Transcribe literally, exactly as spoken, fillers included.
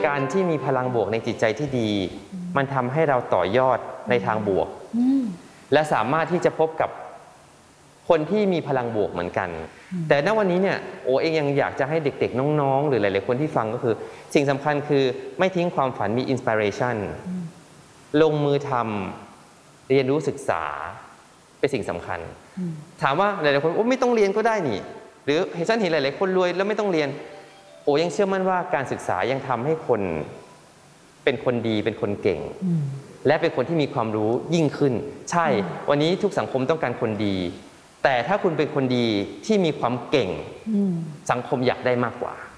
การที่มีพลังบวกในจิตใจที่ดีมันทำให้เราต่อยอดในทางบวกและสามารถที่จะพบกับคนที่มีพลังบวกเหมือนกันแต่ณวันนี้เนี่ยโอเองยังอยากจะให้เด็กๆน้องๆหรือหลายๆคนที่ฟังก็คือสิ่งสำคัญคือไม่ทิ้งความฝันมีอินสปิเรชันลงมือทำเรียนรู้ศึกษาเป็นสิ่งสำคัญถามว่าหลายๆคนโอ้ไม่ต้องเรียนก็ได้นี่หรือเห็นฉันเห็นหลายๆคนรวยแล้วไม่ต้องเรียนโอ้ยังเชื่อมั่นว่าการศึกษายังทำให้คนเป็นคนดีเป็นคนเก่งและเป็นคนที่มีความรู้ยิ่งขึ้นใช่วันนี้ทุกสังคมต้องการคนดีแต่ถ้าคุณเป็นคนดีที่มีความเก่งสังคมอยากได้มากกว่า